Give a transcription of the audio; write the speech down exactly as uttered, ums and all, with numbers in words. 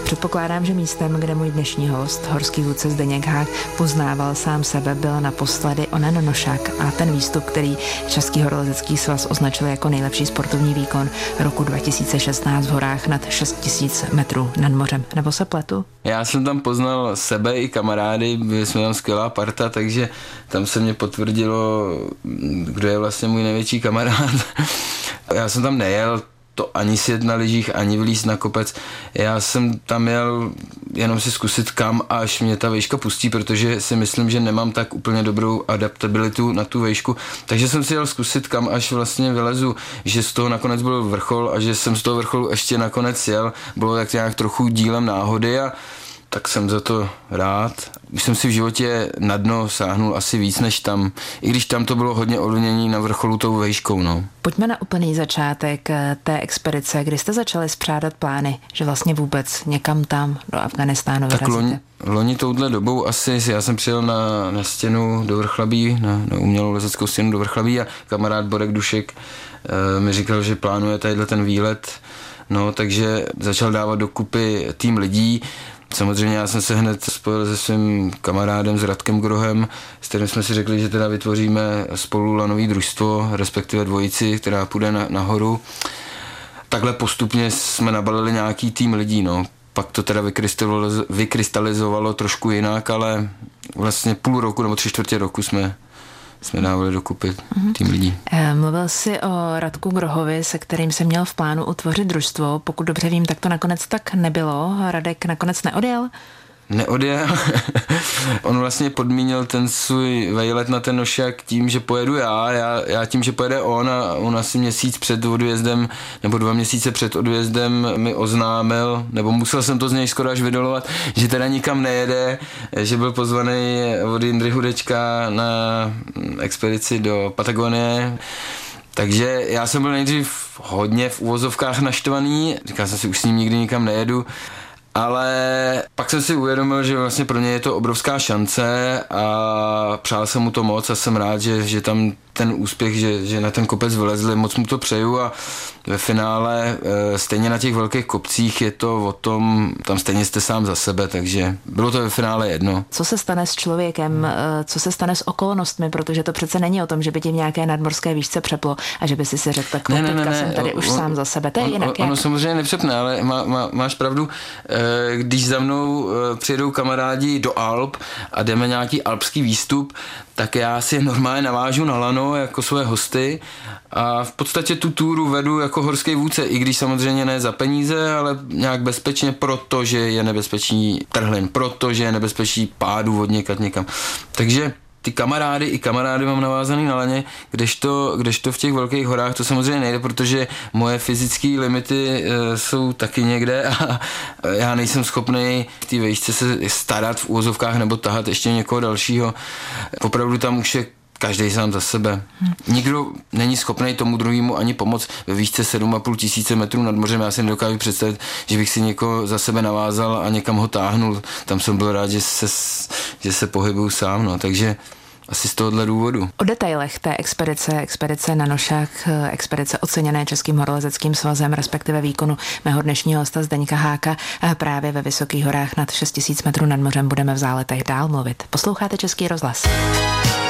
Předpokládám, že místem, kde můj dnešní host, horský vůdce Zdeněk Hák, poznával sám sebe, byl naposledy onen nošák a ten výstup, který Český horolezecký svaz označil jako nejlepší sportovní výkon roku dva tisíce šestnáct v horách nad šest tisíc metrů nad mořem. Nebo se pletu? Já jsem tam poznal sebe i kamarády, byli jsme tam skvělá parta, takže tam se mě potvrdilo, kdo je vlastně můj největší kamarád. Já jsem tam nejel to ani sjet na lyžích, ani vylízt na kopec. Já jsem tam jel jenom si zkusit, kam až mě ta vejška pustí, protože si myslím, že nemám tak úplně dobrou adaptabilitu na tu vejšku. Takže jsem si jel zkusit, kam až vlastně vylezu, že z toho nakonec byl vrchol a že jsem z toho vrcholu ještě nakonec jel. Bylo tak nějak trochu dílem náhody a tak jsem za to rád. Už jsem si v životě na dno sáhnul asi víc než tam, i když tam to bylo hodně ovlivnění na vrcholu tou vejškou. No. Pojďme na úplný začátek té expedice, kdy jste začali spřádat plány, že vlastně vůbec někam tam do Afghánistánu vyrazíte. Tak loni, loni touhle dobou asi, já jsem přijel na, na stěnu do Vrchlabí, na, na umělou lezeckou stěnu do Vrchlabí a kamarád Borek Dušek e, mi říkal, že plánuje tadyhle ten výlet, no takže začal dávat dokupy tým lidí. Samozřejmě já jsem se hned spojil se svým kamarádem s Radkem Grohem, s kterým jsme si řekli, že teda vytvoříme spolu lanový družstvo, respektive dvojici, která půjde na, nahoru. Takhle postupně jsme nabalili nějaký tým lidí, no. Pak to teda vykrystalizovalo trošku jinak, ale vlastně půl roku nebo tři čtvrtě roku jsme jsme dávali dokupy tým lidí. Mluvil jsi o Radku Grohovi, se kterým se měl v plánu utvořit družstvo. Pokud dobře vím, tak to nakonec tak nebylo. Radek nakonec neodjel? Neodjel. On vlastně podmínil ten svůj vejlet na ten nošák tím, že pojedu já, já, já tím, že pojede on a on asi měsíc před odjezdem nebo dva měsíce před odjezdem mi oznámil, nebo musel jsem to z něj skoro až vydolovat, že teda nikam nejede, že byl pozvaný od Jindry Hudečka na expedici do Patagonie. Takže já jsem byl nejdřív hodně v uvozovkách naštvaný, říkal jsem si, už s ním nikdy nikam nejedu, ale pak jsem si uvědomil, že vlastně pro ně je to obrovská šance a přál jsem mu to moc a jsem rád, že, že tam ten úspěch, že, že na ten kopec vylezli, moc mu to přeju a ve finále stejně na těch velkých kopcích je to o tom, tam stejně jste sám za sebe, takže bylo to ve finále jedno. Co se stane s člověkem, co se stane s okolnostmi, protože to přece není o tom, že by ti v nějaké nadmorské výšce přeplo a že by si si řekl, tak ne, ne, ne, ne, jsem tady on, už on, sám za sebe, to je on, jinak. On, ono samozřejmě nepřepne, ale má, má, máš pravdu, když za mnou přijedou kamarádi do Alp a jdeme nějaký alpský výstup, tak já si normálně navážu na lano jako své hosty a v podstatě tu túru vedu jako horský vůdce, i když samozřejmě ne za peníze, ale nějak bezpečně, protože je nebezpečný trhlin, protože je nebezpečí pádu od někat někam. Takže ty kamarády i kamarády mám navázaný na laně, kdežto, kdežto v těch velkých horách to samozřejmě nejde, protože moje fyzické limity e, jsou taky někde a já nejsem schopný v té vejšce se starat v úvozovkách nebo tahat ještě někoho dalšího. Opravdu tam už je každý sám za sebe. Hmm. Nikdo není schopný tomu druhému ani pomoct ve výšce sedm a půl tisíce metrů nad mořem. Já si nedokážu představit, že bych si někoho za sebe navázal a někam ho táhnul. Tam jsem byl rád, že se, že se pohybuju sám. No. Takže asi z tohohle důvodu. O detailech té expedice, expedice na nošák, expedice oceněné Českým horolezeckým svazem, respektive výkonu mého dnešního hosta Zdeňka Háka právě ve Vysokých horách nad šest tisíc metrů nad mořem budeme v záletech dál mluvit. Posloucháte Český rozhlas.